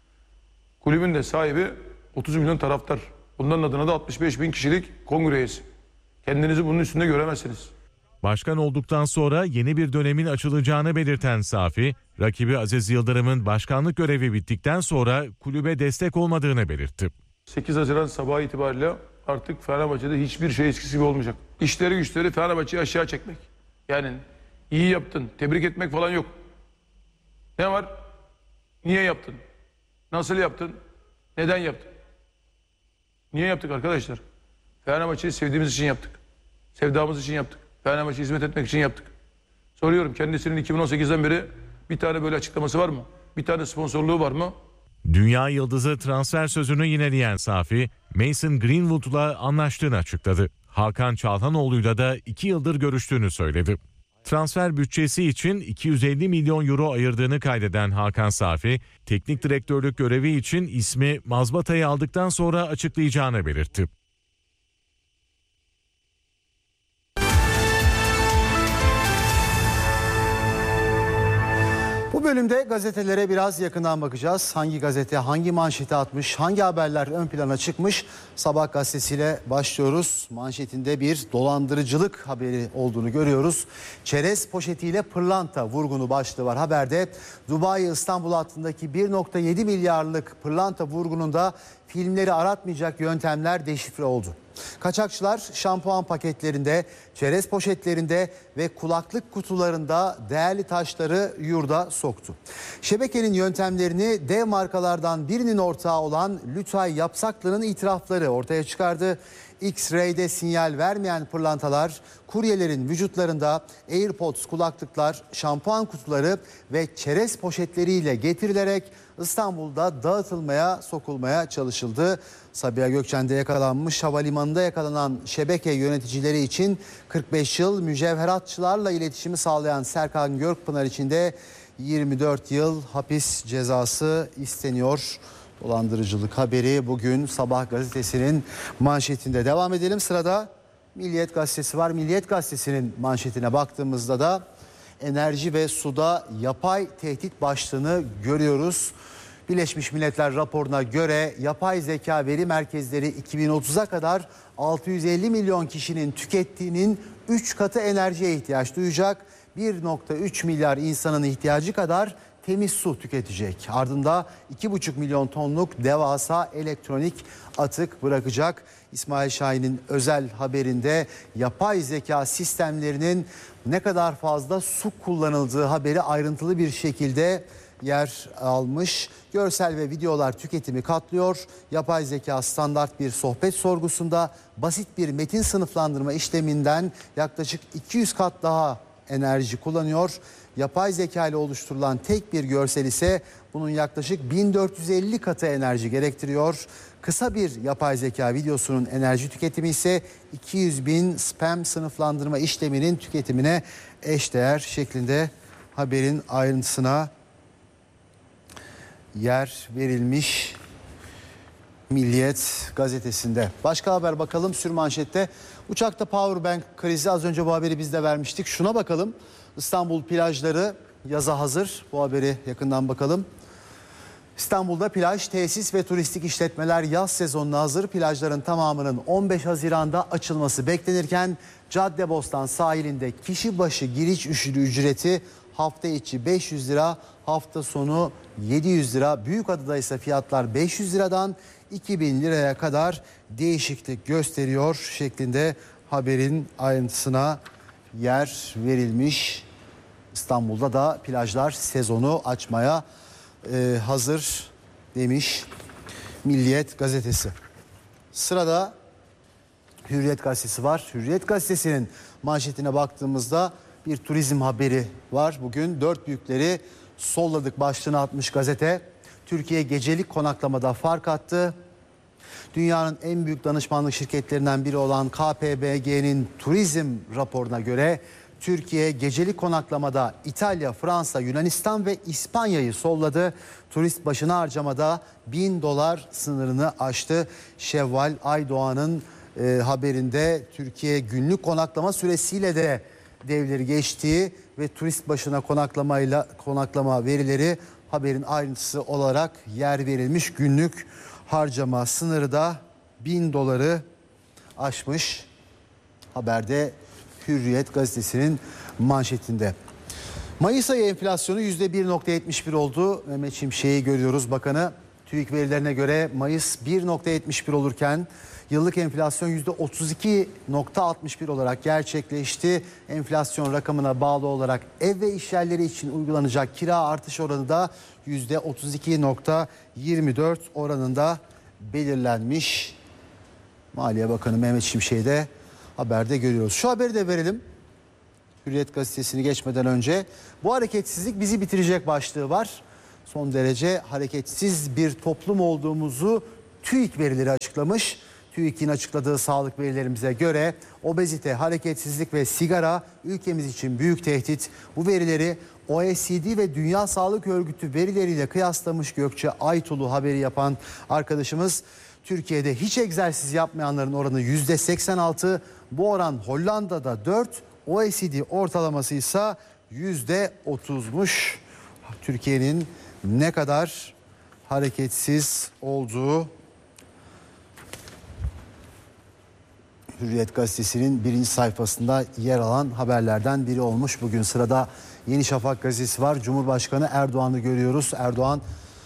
Kulübün de sahibi otuz milyon taraftar. Bunların adına da altmış beş bin kişilik kongre üyesi. Kendinizi bunun üstünde göremezsiniz.
Başkan olduktan sonra yeni bir dönemin açılacağını belirten Safi, rakibi Aziz Yıldırım'ın başkanlık görevi bittikten sonra kulübe destek olmadığını belirtti.
sekiz Haziran sabahı itibariyle artık Fenerbahçe'de hiçbir şey eskisi gibi olmayacak. İşleri güçleri Fenerbahçe'yi aşağı çekmek. Yani iyi yaptın, tebrik etmek falan yok. Ne var? Niye yaptın? Nasıl yaptın? Neden yaptın? Niye yaptık arkadaşlar? Fenerbahçe'yi sevdiğimiz için yaptık. Sevdamız için yaptık. Fenerbahçe'ye hizmet etmek için yaptık. Soruyorum, kendisinin iki bin on sekizden beri bir tane böyle açıklaması var mı? Bir tane sponsorluğu var mı?
Dünya yıldızı transfer sözünü yineleyen Safi, Mason Greenwood'la anlaştığını açıkladı. Hakan Çalhanoğlu'yla da iki yıldır görüştüğünü söyledi. Transfer bütçesi için iki yüz elli milyon euro ayırdığını kaydeden Hakan Safi, teknik direktörlük görevi için ismi mazbatayı aldıktan sonra açıklayacağını belirtti.
Bu bölümde gazetelere biraz yakından bakacağız. Hangi gazete hangi manşeti atmış, hangi haberler ön plana çıkmış? Sabah gazetesiyle başlıyoruz. Manşetinde bir dolandırıcılık haberi olduğunu görüyoruz. Çerez poşetiyle pırlanta vurgunu başlığı var haberde. Dubai-İstanbul hattındaki bir nokta yedi milyarlık pırlanta vurgununda filmleri aratmayacak yöntemler deşifre oldu. Kaçakçılar şampuan paketlerinde, çerez poşetlerinde ve kulaklık kutularında değerli taşları yurda soktu. Şebekenin yöntemlerini dev markalardan birinin ortağı olan Lütay Yapsaklı'nın itirafları ortaya çıkardı. X-ray'de sinyal vermeyen pırlantalar kuryelerin vücutlarında AirPods kulaklıklar, şampuan kutuları ve çerez poşetleriyle getirilerek İstanbul'da dağıtılmaya, sokulmaya çalışıldı. Sabiha Gökçen'de yakalanmış, havalimanında yakalanan şebeke yöneticileri için kırk beş yıl, mücevheratçılarla iletişimi sağlayan Serkan Gökpınar için de yirmi dört yıl hapis cezası isteniyor. Dolandırıcılık haberi bugün Sabah gazetesinin manşetinde. Devam edelim, sırada Milliyet gazetesi var. Milliyet gazetesinin manşetine baktığımızda da enerji ve suda yapay tehdit başlığını görüyoruz. Birleşmiş Milletler raporuna göre yapay zeka veri merkezleri iki bin otuza kadar altı yüz elli milyon kişinin tükettiğinin üç katı enerjiye ihtiyaç duyacak. bir nokta üç milyar insanın ihtiyacı kadar temiz su tüketecek. Ardında iki buçuk milyon tonluk devasa elektronik atık bırakacak. İsmail Şahin'in özel haberinde yapay zeka sistemlerinin ne kadar fazla su kullanıldığı haberi ayrıntılı bir şekilde yer almış. Görsel ve videolar tüketimi katlıyor. Yapay zeka standart bir sohbet sorgusunda basit bir metin sınıflandırma işleminden yaklaşık iki yüz kat daha enerji kullanıyor. Yapay zeka ile oluşturulan tek bir görsel ise bunun yaklaşık bin dört yüz elli katı enerji gerektiriyor. Kısa bir yapay zeka videosunun enerji tüketimi ise iki yüz bin spam sınıflandırma işleminin tüketimine eşdeğer şeklinde haberin ayrıntısına yer verilmiş Milliyet gazetesinde. Başka haber bakalım sürmanşette. Uçakta powerbank krizi, az önce bu haberi biz de vermiştik. Şuna bakalım. İstanbul plajları yaza hazır. Bu haberi yakından bakalım. İstanbul'da plaj, tesis ve turistik işletmeler yaz sezonuna hazır. Plajların tamamının on beş Haziran'da açılması beklenirken Caddebostan sahilinde kişi başı giriş ücreti hafta içi beş yüz lira, hafta sonu yedi yüz lira. Büyükada'da ise fiyatlar beş yüz liradan iki bin liraya kadar değişiklik gösteriyor şeklinde haberin ayrıntısına yer verilmiş. İstanbul'da da plajlar sezonu açmaya e, hazır demiş Milliyet gazetesi. Sırada Hürriyet gazetesi var. Hürriyet gazetesinin manşetine baktığımızda bir turizm haberi var. Bugün dört büyükleri solladık başlığını atmış gazete. Türkiye gecelik konaklamada fark attı. Dünyanın en büyük danışmanlık şirketlerinden biri olan K P M G'nin turizm raporuna göre Türkiye gecelik konaklamada İtalya, Fransa, Yunanistan ve İspanya'yı solladı. Turist başına harcamada bin dolar sınırını aştı. Şevval Aydoğan'ın e, haberinde Türkiye günlük konaklama süresiyle de devleri geçtiği ve turist başına konaklamayla konaklama verileri haberin ayrıntısı olarak yer verilmiş. Günlük harcama sınırı da bin doları aşmış. Haberde Hürriyet gazetesinin manşetinde. Mayıs ayı enflasyonu yüzde bir virgül yetmiş bir oldu. Mehmet Şimşek'i görüyoruz bakanı. TÜİK verilerine göre Mayıs bir virgül yetmiş bir olurken yıllık enflasyon yüzde otuz iki virgül altmış bir olarak gerçekleşti. Enflasyon rakamına bağlı olarak ev ve iş yerleri için uygulanacak kira artış oranı da yüzde otuz iki virgül yirmi dört oranında belirlenmiş. Maliye Bakanı Mehmet Şimşek'i de haberde görüyoruz. Şu haberi de verelim. Hürriyet gazetesini geçmeden önce. Bu hareketsizlik bizi bitirecek başlığı var. Son derece hareketsiz bir toplum olduğumuzu TÜİK verileri açıklamış. TÜİK'in açıkladığı sağlık verilerimize göre obezite, hareketsizlik ve sigara ülkemiz için büyük tehdit. Bu verileri O E C D ve Dünya Sağlık Örgütü verileriyle kıyaslamış Gökçe Aytulu haberi yapan arkadaşımız. Türkiye'de hiç egzersiz yapmayanların oranı yüzde seksen altı. Bu oran Hollanda'da dört, O E C D ortalaması ise yüzde otuzmuş. Türkiye'nin ne kadar hareketsiz olduğu Hürriyet gazetesinin birinci sayfasında yer alan haberlerden biri olmuş. Bugün sırada Yeni Şafak gazetesi var. Cumhurbaşkanı Erdoğan'ı görüyoruz. Erdoğan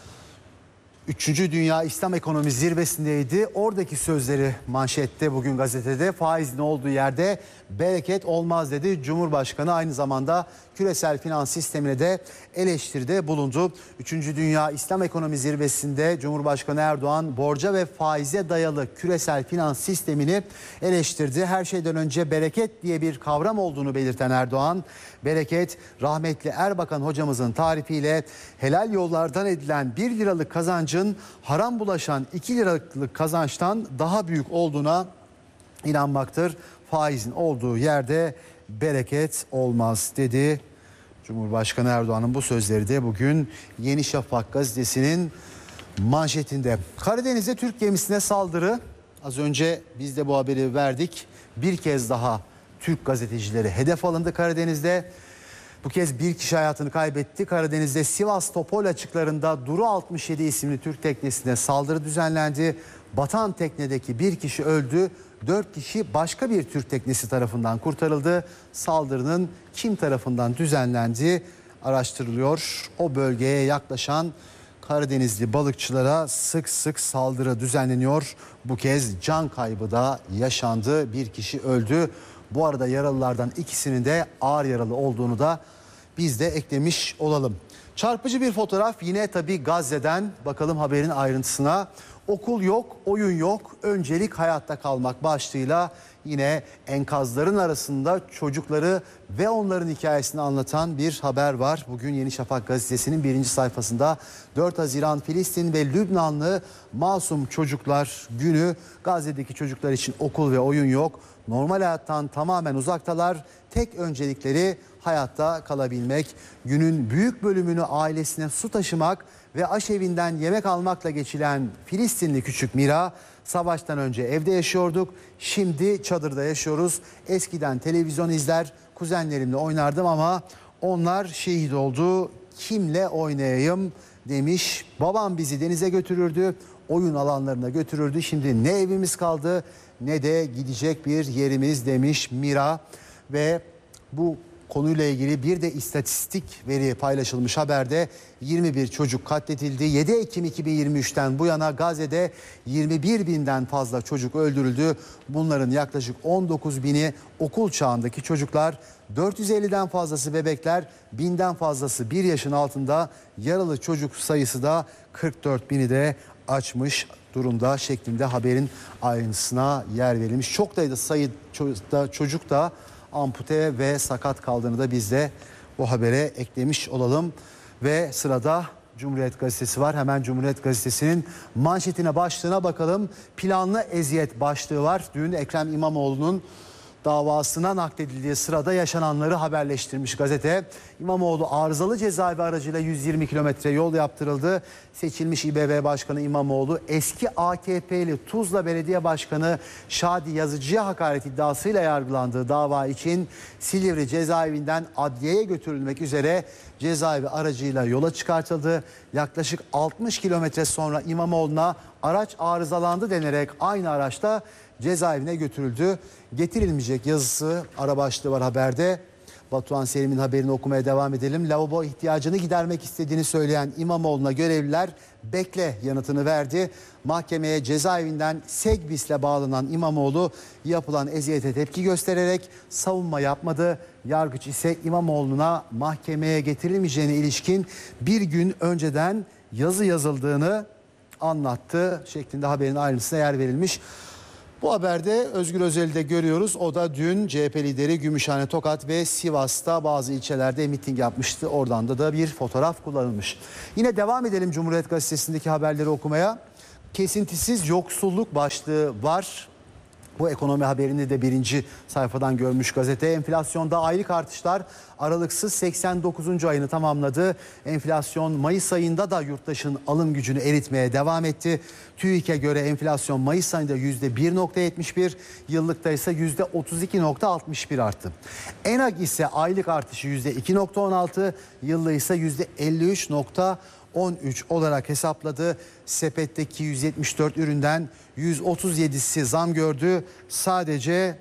üçüncü Dünya İslam Ekonomi Zirvesi'ndeydi. Oradaki sözleri manşette bugün gazetede. Faizin olduğu yerde bereket olmaz dedi. Cumhurbaşkanı aynı zamanda küresel finans sistemine de eleştiride bulundu. üçüncü Dünya İslam Ekonomi Zirvesi'nde Cumhurbaşkanı Erdoğan borca ve faize dayalı küresel finans sistemini eleştirdi. Her şeyden önce bereket diye bir kavram olduğunu belirten Erdoğan, bereket rahmetli Erbakan hocamızın tarifiyle helal yollardan edilen bir liralık kazancın haram bulaşan iki liralık kazançtan daha büyük olduğuna inanmaktır. Faizin olduğu yerde bereket olmaz dedi. Cumhurbaşkanı Erdoğan'ın bu sözleri de bugün Yeni Şafak gazetesinin manşetinde. Karadeniz'de Türk gemisine saldırı. Az önce biz de bu haberi verdik. Bir kez daha Türk gazetecileri hedef alındı Karadeniz'de. Bu kez bir kişi hayatını kaybetti. Karadeniz'de Sivas Topol açıklarında Duru altmış yedi isimli Türk teknesine saldırı düzenlendi. Batan teknedeki bir kişi öldü. Dört kişi başka bir Türk teknesi tarafından kurtarıldı. Saldırının kim tarafından düzenlendiği araştırılıyor. O bölgeye yaklaşan Karadenizli balıkçılara sık sık saldırı düzenleniyor. Bu kez can kaybı da yaşandı. Bir kişi öldü. Bu arada yaralılardan ikisinin de ağır yaralı olduğunu da biz de eklemiş olalım. Çarpıcı bir fotoğraf yine tabii Gazze'den. Bakalım haberin ayrıntısına. Okul yok, oyun yok, öncelik hayatta kalmak başlığıyla yine enkazların arasında çocukları ve onların hikayesini anlatan bir haber var. Bugün Yeni Şafak gazetesinin birinci sayfasında dört Haziran Filistin ve Lübnanlı masum çocuklar günü. Gazze'deki çocuklar için okul ve oyun yok. Normal hayattan tamamen uzaktalar. Tek öncelikleri hayatta kalabilmek. Günün büyük bölümünü ailesine su taşımak ve aşevinden yemek almakla geçilen Filistinli küçük Mira Savaştan önce evde yaşıyorduk, şimdi çadırda yaşıyoruz. Eskiden televizyon izler, kuzenlerimle oynardım ama onlar şehit oldu. Kimle oynayayım demiş. Babam bizi denize götürürdü, oyun alanlarına götürürdü. Şimdi ne evimiz kaldı ne de gidecek bir yerimiz demiş Mira. Ve bu konuyla ilgili bir de istatistik veri paylaşılmış haberde. yirmi bir çocuk katledildi. yedi Ekim iki bin yirmi üçten bu yana Gazze'de yirmi bir binden fazla çocuk öldürüldü. Bunların yaklaşık on dokuz bini okul çağındaki çocuklar, dört yüz elliden fazlası bebekler, binden fazlası bir yaşın altında, yaralı çocuk sayısı da kırk dört bini de açmış durumda şeklinde haberin ayrıntısına yer verilmiş. Çok da sayıda çocuk da ampute ve sakat kaldığını da biz de bu habere eklemiş olalım. Ve sırada Cumhuriyet Gazetesi var. Hemen Cumhuriyet Gazetesi'nin manşetine, başlığına bakalım. Planlı eziyet başlığı var. Dün Ekrem İmamoğlu'nun davasına nakledildiği sırada yaşananları haberleştirmiş gazete. İmamoğlu arızalı cezaevi aracıyla yüz yirmi kilometre yol yaptırıldı. Seçilmiş İBB Başkanı İmamoğlu eski A K P'li Tuzla Belediye Başkanı Şadi Yazıcı'ya hakaret iddiasıyla yargılandığı dava için Silivri cezaevinden adliyeye götürülmek üzere cezaevi aracıyla yola çıkartıldı. Yaklaşık altmış kilometre sonra İmamoğlu'na araç arızalandı denerek aynı araçta cezaevine götürüldü. Getirilmeyecek yazısı ara başlığı var haberde. Batuhan Selim'in haberini okumaya devam edelim. Lavabo ihtiyacını gidermek istediğini söyleyen İmamoğlu'na görevliler bekle yanıtını verdi. Mahkemeye cezaevinden Segbis'le bağlanan İmamoğlu yapılan eziyete tepki göstererek savunma yapmadı. Yargıç ise İmamoğlu'na mahkemeye getirilmeyeceğine ilişkin bir gün önceden yazı yazıldığını anlattı şeklinde haberin ayrıntısına yer verilmiş. Bu haberde Özgür Özel'i de görüyoruz. O da dün C H P lideri Gümüşhane, Tokat ve Sivas'ta bazı ilçelerde miting yapmıştı. Oradan da, da bir fotoğraf kullanılmış. Yine devam edelim Cumhuriyet Gazetesi'ndeki haberleri okumaya. Kesintisiz yoksulluk başlığı var. Bu ekonomi haberini de birinci sayfadan görmüş gazete. Enflasyonda aylık artışlar aralıksız seksen dokuzuncu ayını tamamladı. Enflasyon Mayıs ayında da yurttaşın alım gücünü eritmeye devam etti. TÜİK'e göre enflasyon Mayıs ayında yüzde bir virgül yetmiş bir, yıllıkta ise yüzde otuz iki virgül altmış bir arttı. ENAG ise aylık artışı yüzde iki virgül on altı, yıllığı ise yüzde elli üç virgül on üç olarak hesapladı. Sepetteki yüz yetmiş dört üründen yüz otuz yedisi zam gördü. Sadece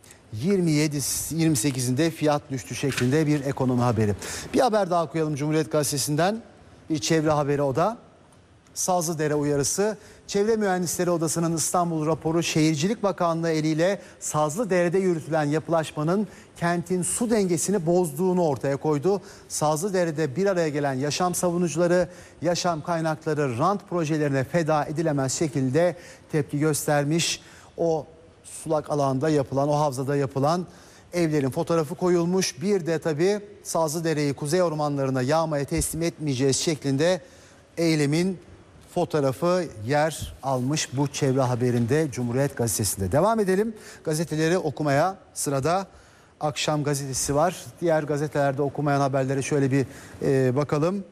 yirmi yedi yirmi sekizinde fiyat düştü şeklinde bir ekonomi haberi. Bir haber daha koyalım Cumhuriyet Gazetesi'nden. Bir çevre haberi o da. Sazlıdere uyarısı. Çevre Mühendisleri Odası'nın İstanbul raporu Şehircilik Bakanlığı eliyle Sazlıdere'de yürütülen yapılaşmanın kentin su dengesini bozduğunu ortaya koydu. Sazlıdere'de bir araya gelen yaşam savunucuları yaşam kaynakları rant projelerine feda edilemez şekilde tepki göstermiş. O sulak alanda yapılan, o havzada yapılan evlerin fotoğrafı koyulmuş. Bir de tabii Sazlıdere'yi kuzey ormanlarına yağmaya teslim etmeyeceğiz şeklinde eylemin fotoğrafı yer almış bu çevre haberinde Cumhuriyet Gazetesi'nde. Devam edelim gazeteleri okumaya. Sırada Akşam Gazetesi var. Diğer gazetelerde okumayan haberlere şöyle bir e, bakalım.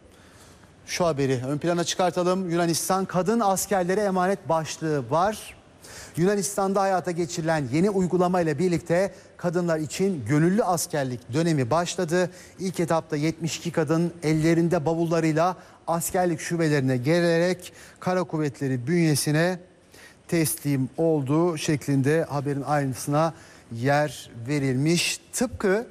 Şu haberi ön plana çıkartalım. Yunanistan kadın askerlere emanet başlığı var. Yunanistan'da hayata geçirilen yeni uygulama ile birlikte kadınlar için gönüllü askerlik dönemi başladı. İlk etapta yetmiş iki kadın ellerinde bavullarıyla askerlik şubelerine gelerek kara kuvvetleri bünyesine teslim olduğu şeklinde haberin ayrıntısına yer verilmiş. Tıpkı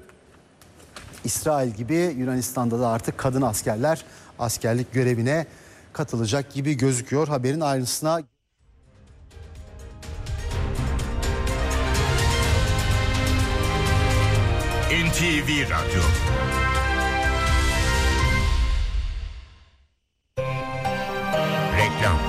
İsrail gibi Yunanistan'da da artık kadın askerler askerlik görevine katılacak gibi gözüküyor. Haberin ayrıntısına
N T V Radyo. Reklam.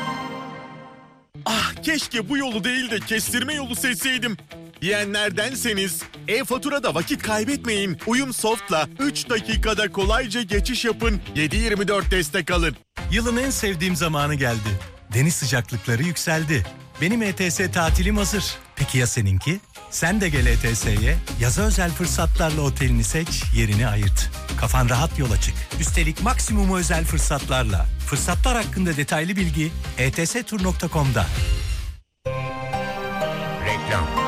Ah, keşke bu yolu değil de kestirme yolu seçseydim diyenlerdenseniz e-faturada vakit kaybetmeyin. Uyumsoft'la üç dakikada kolayca geçiş yapın. yedi yirmi dört destek alın.
Yılın en sevdiğim zamanı geldi. Deniz sıcaklıkları yükseldi. Benim E T S tatilim hazır. Peki ya seninki? Sen de gel E T S'ye, yaza özel fırsatlarla otelini seç, yerini ayırt. Kafan rahat yola çık. Üstelik maksimumu özel fırsatlarla. Fırsatlar hakkında detaylı bilgi e t s tur nokta com'da.
Reklam.